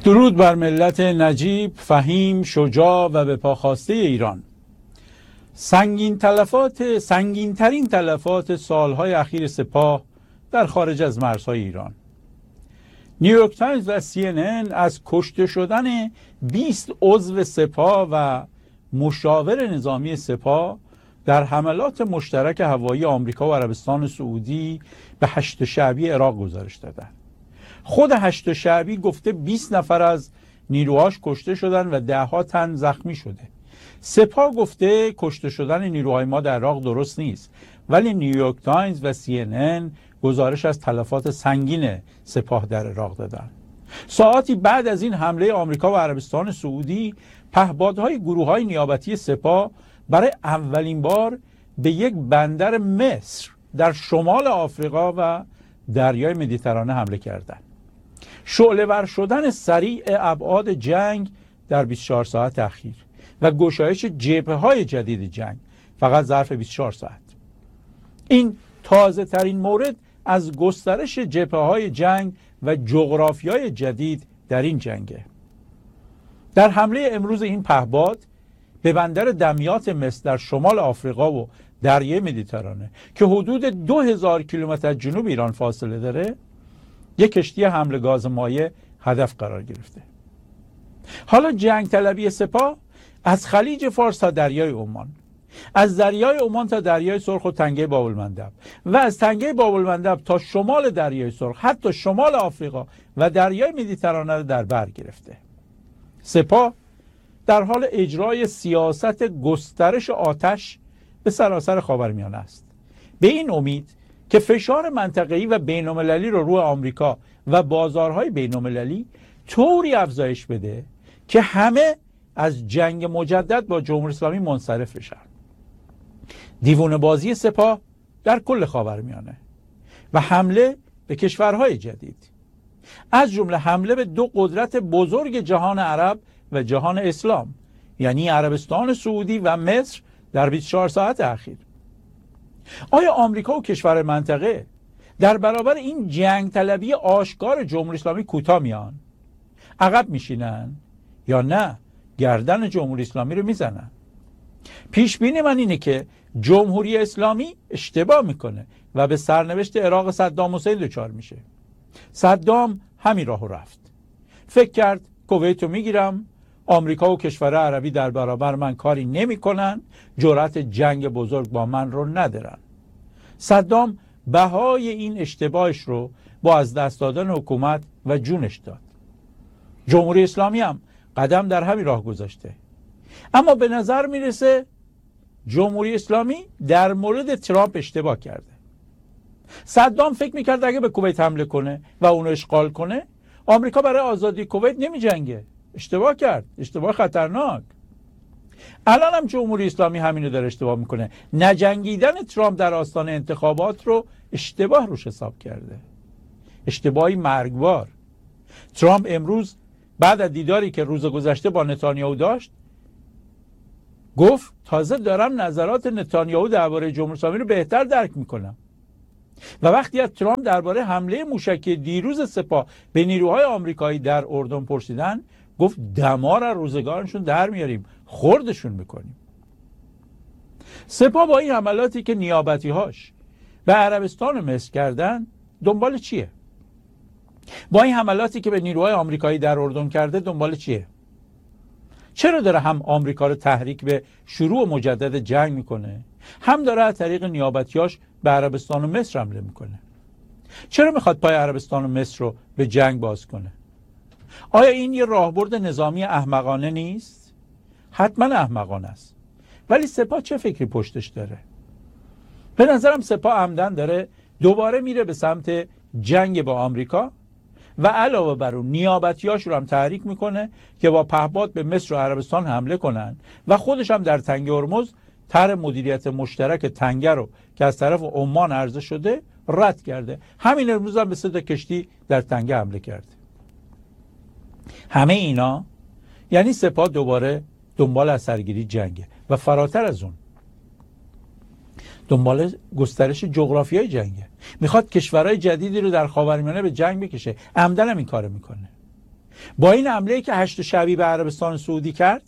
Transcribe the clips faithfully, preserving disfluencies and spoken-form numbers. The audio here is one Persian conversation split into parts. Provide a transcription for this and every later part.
درود بر ملت نجیب، فهیم، شجاع و به پاخواسته ایران. سنگین تلفات سنگین ترین تلفات سالهای اخیر سپاه در خارج از مرزهای ایران. نیویورک تایمز و سی ان ان از کشته شدن بیست عضو سپاه و مشاور نظامی سپاه در حملات مشترک هوایی آمریکا و عربستان سعودی به هشت شعبی عراق گزارش دادند. خود هشت شعبی گفته بیست نفر از نیروهاش کشته شدن و ده ها تن زخمی شده. سپاه گفته کشته شدن نیروهای ما در عراق درست نیست، ولی نیویورک تایمز و سی ان ان گزارش از تلفات سنگین سپاه در عراق دادن. ساعاتی بعد از این حمله آمریکا و عربستان سعودی، پهپادهای گروه‌های نیابتی سپاه برای اولین بار به یک بندر مصر در شمال آفریقا و دریای مدیترانه حمله کردند. شعله‌ور شدن سریع ابعاد جنگ در بیست و چهار ساعت اخیر و گشایش جبهه‌های جدید جنگ فقط ظرف بیست و چهار ساعت. این تازه ترین مورد از گسترش جبهه‌های جنگ و جغرافیای جدید در این جنگه. در حمله امروز این پهپاد به بندر دمیات مصر در شمال آفریقا و دریای مدیترانه که حدود دو هزار کیلومتر از جنوب ایران فاصله داره، یک کشتی حمل گاز مایع هدف قرار گرفته. حالا جنگ طلبی سپاه از خلیج فارس تا دریای عمان، از دریای عمان تا دریای سرخ و تنگه بابالمندب و از تنگه بابالمندب تا شمال دریای سرخ، حتی شمال آفریقا و دریای مدیترانه را در بر گرفته. سپاه در حال اجرای سیاست گسترش آتش به سراسر خاورمیانه است، به این امید که فشار منطقه‌ای و بین‌المللی رو روی آمریکا و بازارهای بین‌المللی طوری افزایش بده که همه از جنگ مجدد با جمهوری اسلامی منصرف بشن. دیوونه بازی سپاه در کل خاورمیانه و حمله به کشورهای جدید، از جمله حمله به دو قدرت بزرگ جهان عرب و جهان اسلام، یعنی عربستان سعودی و مصر در بیست و چهار ساعت اخیر. آیا آمریکا و کشور منطقه در برابر این جنگ طلبی آشکار جمهوری اسلامی کوتاه میان، عقب میشینن، یا نه گردن جمهوری اسلامی رو میزنن؟ پیش بینی من اینه که جمهوری اسلامی اشتباه میکنه و به سرنوشت عراق صدام حسین دچار میشه. صدام همین راهو رفت، فکر کرد کویت رو میگیرم، آمریکا و کشور عربی در برابر من کاری نمیکنن، جرأت جنگ بزرگ با من رو ندارن. صدام بهای این اشتباهش رو با از دست دادن حکومت و جونش داد. جمهوری اسلامی هم قدم در همین راه گذاشته، اما به نظر میرسه جمهوری اسلامی در مورد ترامپ اشتباه کرده. صدام فکر میکرد اگه به کویت حمله کنه و اونو اشغال کنه، آمریکا برای آزادی کویت نمی جنگه. اشتباه کرد، اشتباه خطرناک. الان هم جمهوری اسلامی همینو داره اشتباه میکنه. نجنگیدن ترامپ در آستانه انتخابات رو اشتباه روش حساب کرده، اشتباهی مرگبار. ترامپ امروز بعد از دیداری که روز گذشته با نتانیاهو داشت، گفت تازه دارم نظرات نتانیاهو درباره جمهوری اسلامی رو بهتر درک میکنم. و وقتی از ترامپ درباره حمله موشکی دیروز سپاه به نیروهای آمریکایی در اردن پرسیدن، گفت دمار از روزگارشون در میاریم، خردشون میکنیم. سپاه با این حملاتی که نیابتی هاش به عربستان و مصر کردن دنبال چیه؟ با این حملاتی که به نیروهای آمریکایی در اردن کرده دنبال چیه؟ چرا داره هم آمریکا رو تحریک به شروع مجدد جنگ میکنه، هم داره از طریق نیابتیاش به عربستان و مصر حمله میکنه؟ چرا میخواد پای عربستان و مصر رو به جنگ باز کنه؟ آیا این یه راهبرد نظامی احمقانه نیست؟ حتما احمقانه است. ولی سپاه چه فکری پشتش داره؟ به نظرم سپاه عمدن داره دوباره میره به سمت جنگ با آمریکا و علاوه بر اون نیابتیاش رو هم تحریک میکنه که با پهپاد به مصر و عربستان حمله کنن و خودش هم در تنگه هرمز طرح مدیریت مشترک تنگه رو که از طرف عمان عرضه شده رد کرده. همین امروز هم به سه تا کشتی در تنگه حمله کرده. همه اینا یعنی سپاه دوباره دنبال از سرگیری جنگه و فراتر از اون دنبال گسترش جغرافیای جنگه. میخواد کشورهای جدیدی رو در خاورمیانه به جنگ بکشه. عمدن هم این کارو میکنه. با این حمله‌ای که هشت شبی به عربستان سعودی کرد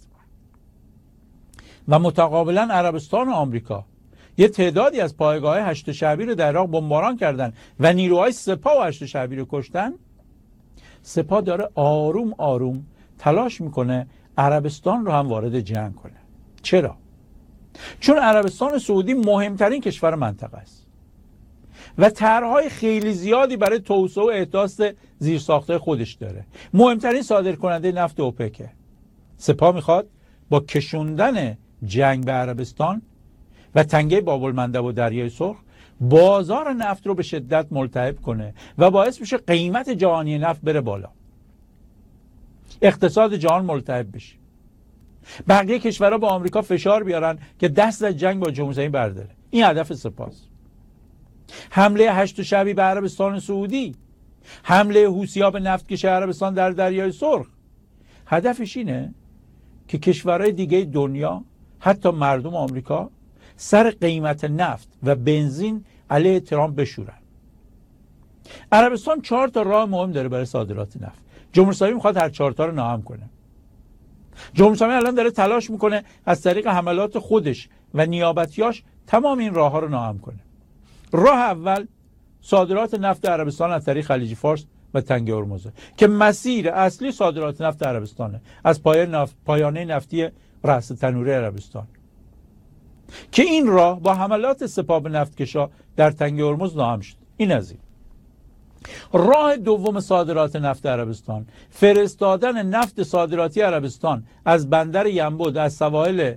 و متقابلا عربستان و آمریکا یه تعدادی از پایگاه هشت شعبی رو در عراق بمباران کردن و نیروهای سپاه و هشت شعبی رو کشتن، سپاه داره آروم آروم تلاش میکنه عربستان رو هم وارد جنگ کنه. چرا؟ چون عربستان سعودی مهمترین کشور منطقه است و طرحهای خیلی زیادی برای توسعه و احداث زیرساخت‌های خودش داره. مهمترین صادرکننده نفت اوپک. سپاه میخواد با کشوندن جنگ به عربستان و تنگه باب‌المندب و دریای سرخ بازار نفت رو به شدت ملتهب کنه و باعث بشه قیمت جهانی نفت بره بالا، اقتصاد جهان ملتهب بشه، بقیه کشورها با آمریکا فشار بیارن که دست از جنگ با جمهوری اسلامی برداره. این هدف سپاه. حمله هشت شعبی به عربستان سعودی، حمله حوثی‌ها به نفتکش عربستان در دریای سرخ، هدفش اینه که کشورهای دیگه دنیا، حتی مردم آمریکا، سر قیمت نفت و بنزین علیه ترامپ بشورن. عربستان چهار تا راه مهم داره برای صادرات نفت. جمهوری اسلامی میخواد هر چهار تا رو ناهم کنه. جمهوری اسلامی الان داره تلاش میکنه از طریق حملات خودش و نیابتیاش تمام این راهها رو ناهم کنه. راه اول صادرات نفت عربستان از طریق خلیج فارس و تنگه هرمز که مسیر اصلی صادرات نفت عربستانه، از پایان نفت، پایانه نفتی رأس تنوره عربستان، که این راه با حملات سپاه به نفتکشا در تنگه هرمز ناهم شد. این از این. راه دوم صادرات نفت عربستان، فرستادن نفت صادراتی عربستان از بندر ینبع از سواحل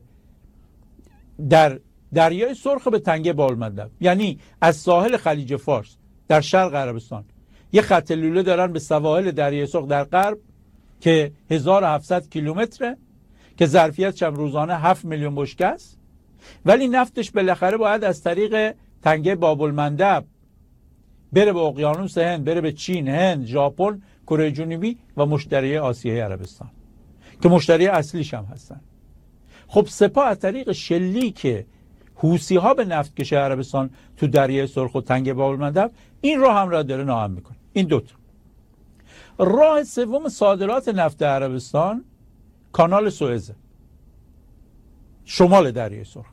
در دریای سرخ به تنگه باب‌المندب، یعنی از ساحل خلیج فارس در شرق عربستان یه خط لوله دارن به سواحل دریای سرخ در غرب که هزار و هفتصد کیلومتره، که ظرفیتش هم روزانه هفت میلیون بشکه است، ولی نفتش بالاخره باید از طریق تنگه باب‌المندب بره به اقیانوس هند، بره به چین، هند، ژاپن، کره جنوبی و مشتری آسیای عربستان که مشتری اصلیش هم هستن. خب سپاه از طریق شلیک حوثی‌ها به نفتکش عربستان تو دریای سرخ و تنگه باب‌المندب این راه هم را داره ناهم میکنه. این دوتا. راه سوم صادرات نفت عربستان کانال سوئز، شمال دریای سرخ.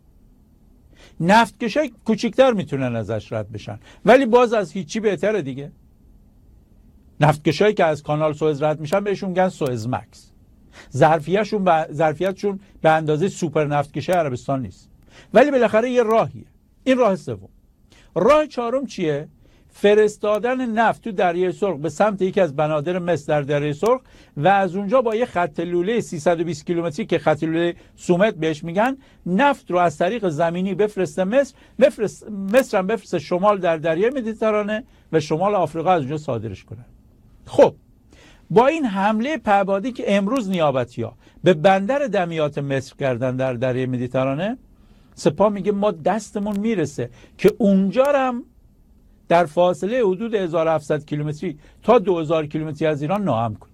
نفتکشای کوچیکتر میتونن ازش رد بشن، ولی باز از هیچی بهتره دیگه. نفتکشایی که از کانال سوئز رد میشن بهشون میگن سوئز مکس. ظرفیتشون به ظرفیتشون به اندازه سوپر نفتکشای عربستان نیست، ولی بالاخره یه راهیه. این راه سوم. راه چهارم چیه؟ فرستادن نفت تو دریای سرخ به سمت یکی از بنادر مصر در دریای سرخ و از اونجا با یه خط لوله سیصد و بیست کیلومتری که خط لوله سومت بهش میگن، نفت رو از طریق زمینی بفرسته مصر، بفرست مصر هم بفرسته شمال در دریای مدیترانه و شمال آفریقا از اونجا صادرش کنه. خب با این حمله پهبادی که امروز نیابتی‌ها به بندر دمیات مصر کردن در دریای مدیترانه، سپاه میگه ما دستمون میرسه که اونجا هم در فاصله حدود هزار و هفتصد کیلومتری تا دو هزار کیلومتری از ایران ناهم کنه.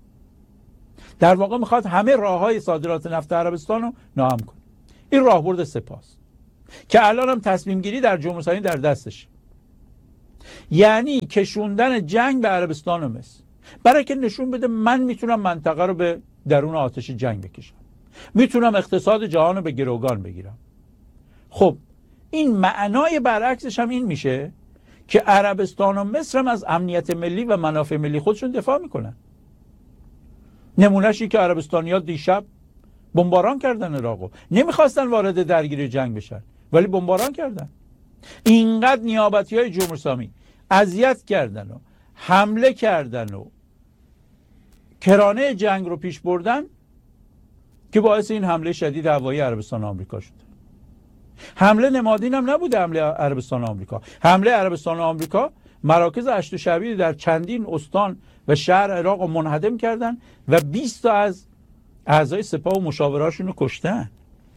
در واقع میخواد همه راههای صادرات نفت عربستان رو ناهم کنه. این راهبرد سپاه که الان هم تصمیم گیری در جمهوری اسلامی در دستش، یعنی کشوندن جنگ به عربستان و مصر، برای که نشون بده من میتونم منطقه رو به درون آتش جنگ بکشم، میتونم اقتصاد جهان رو به گروگان بگیرم. خب این معنای برعکسش هم این میشه که عربستان و مصر هم از امنیت ملی و منافع ملی خودشون دفاع میکنن. نمونهشی که عربستانی‌ها دیشب بمباران کردن عراقو، نمیخواستن وارد درگیری جنگ بشن ولی بمباران کردن. اینقدر نیابتی‌های جمهوری اسلامی اذیت کردن و حمله کردن و کرانه جنگ رو پیش بردن که باعث این حمله شدید هوایی عربستان و آمریکا شد. حمله نمادین هم نبوده حمله عربستان و آمریکا. حمله عربستان و آمریکا مراکز هشت شعبی در چندین استان و شهر عراق رو منهدم کردن و بیست تا از اعضای سپاه و مشاوراشون رو کشتن.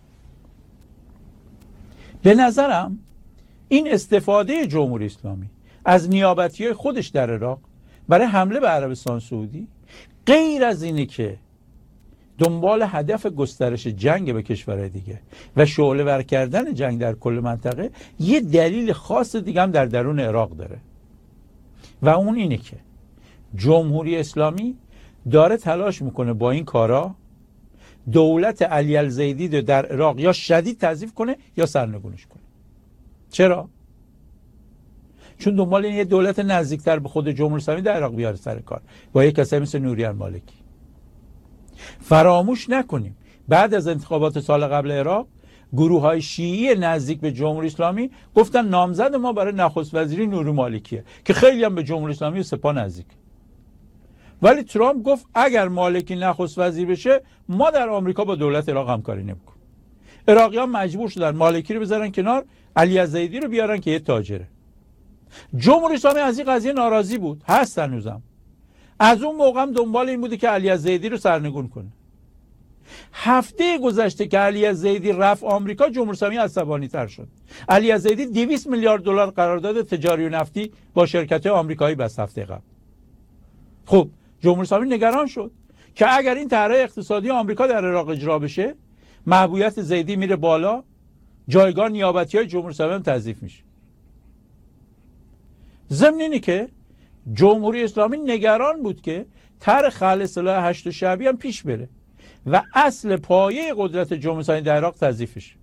به نظرم این استفاده جمهوری اسلامی از نیابتی‌های خودش در عراق برای حمله به عربستان سعودی، غیر از اینه که دنبال هدف گسترش جنگ به کشورهای دیگه و شعله ور کردن جنگ در کل منطقه، یه دلیل خاص دیگه هم در درون عراق داره و اون اینه که جمهوری اسلامی داره تلاش میکنه با این کارا دولت علی الزیدی رو در عراق یا شدید تضعیف کنه یا سرنگونش کنه. چرا؟ چون دنبال این یه دولت نزدیکتر به خود جمهوری اسلامی در عراق بیاره سر کار با یک کسی مثل نوری المالکی. فراموش نکنیم بعد از انتخابات سال قبل عراق گروه های شیعی نزدیک به جمهوری اسلامی گفتن نامزد ما برای نخست وزیری نوری مالکیه که خیلی هم به جمهوری اسلامی و سپاه نزدیک. ولی ترامپ گفت اگر مالکی نخست وزیر بشه ما در آمریکا با دولت عراق همکاری نمیکنیم. عراقیان مجبور شدن مالکی رو بذارن کنار، علی الزیدی رو بیارن که یه تاجره. جمهوری اسلامی از این قضیه ناراضی بود، هست هنوزم. از اون موقع هم دنبال این بوده که علی الزیدی رو سرنگون کنه. هفته گذشته که علی الزیدی رفت آمریکا جمهوری اسلامی عصبانی تر شد. علی الزیدی دویست میلیارد دلار قرارداد تجاری و نفتی با شرکت آمریکایی بست هفته قبل. خب جمهوری اسلامی نگران شد که اگر این طرح اقتصادی آمریکا در عراق اجرا بشه محبوبیت زیدی میره بالا، جایگاه نیابتی‌های جمهوری اسلامی هم تضعیف میشه. ضمن اینه که جمهوری اسلامی نگران بود که طرح خلع سلاح هشت شعبی هم پیش بره و اصل پایه قدرت جمهوری اسلامی در عراق تضعیفش.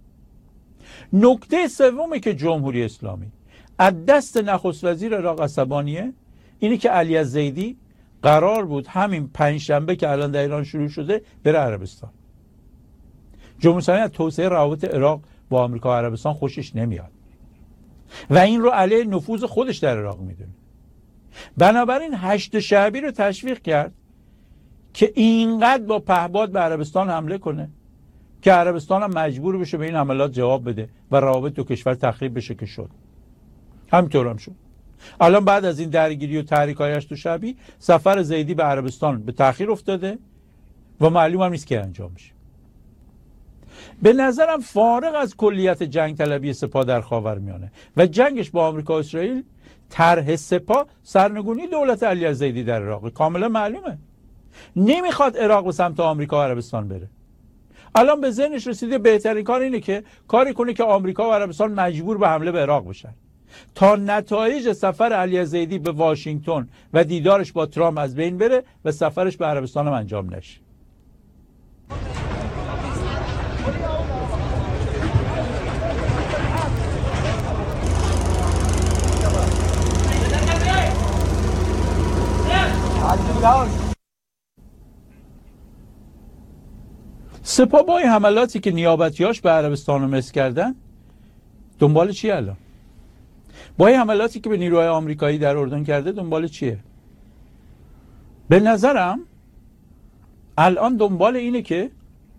نکته سومی که جمهوری اسلامی از دست نخست وزیر عراق عصبانیه اینه که علی الزیدی قرار بود همین پنجشنبه که الان در ایران شروع شده بره عربستان. جمهوری اسلامی از توسعه روابط عراق با آمریکا و عربستان خوشش نمیاد و این رو علیه نفوذ خودش در عراق میدونه. بنابراین هشت شعبی رو تشویق کرد که اینقدر با پهباد به عربستان حمله کنه که عربستان هم مجبور بشه به این حملات جواب بده و روابط دو کشور تخریب بشه که شد. همینطور هم شد. الان بعد از این درگیری و تحریک‌های هشت شعبی سفر زیدی به عربستان به تأخیر افتاده و معلوم هم نیست که انجام میشه. به نظرم فارغ از کلیت جنگ طلبی سپاه در خاورمیانه و جنگش با آمریکا و اسرائیل، طرح سپاه سرنگونی دولت علی الزیدی در عراق کاملا معلومه. نمیخواد عراق به سمت آمریکا و عربستان بره. الان به ذهنش رسیده بهترین کار اینه که کاری کنه که آمریکا و عربستان مجبور به حمله به عراق بشن تا نتایج سفر علی الزیدی به واشنگتن و دیدارش با ترامپ از بین بره و سفرش به عربستان هم انجام نشه. سپاه با این حملاتی که نیابتیاش به عربستان و مصر کردن دنبال چیه الان؟ با این حملاتی که به نیروهای آمریکایی در اردن کرده دنبال چیه؟ به نظرم الان دنبال اینه که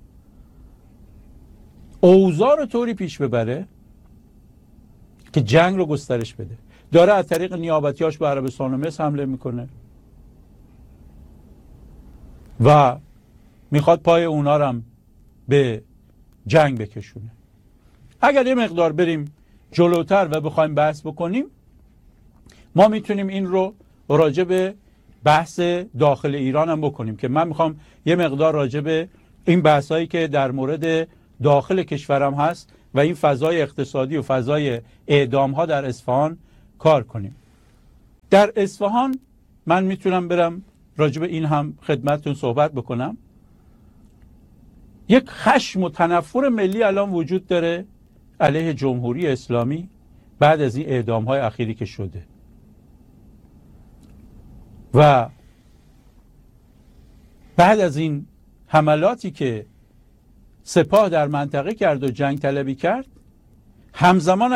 اوضاع رو طوری پیش ببره که جنگ رو گسترش بده. داره از طریق نیابتیاش به عربستان و مصر حمله میکنه و میخواد پای اونا رو هم به جنگ بکشونه. اگر یه مقدار بریم جلوتر و بخوایم بحث بکنیم، ما میتونیم این رو راجع به بحث داخل ایران هم بکنیم که من میخوام یه مقدار راجع به این بحثایی که در مورد داخل کشورم هست و این فضای اقتصادی و فضای اعدام ها در اصفهان کار کنیم. در اصفهان من میتونم برم راجع به این هم خدمتتون صحبت بکنم. یک خشم و تنفر ملی الان وجود داره علیه جمهوری اسلامی بعد از این اعدام های اخیری که شده و بعد از این حملاتی که سپاه در منطقه کرد و جنگ طلبی کرد. همزمان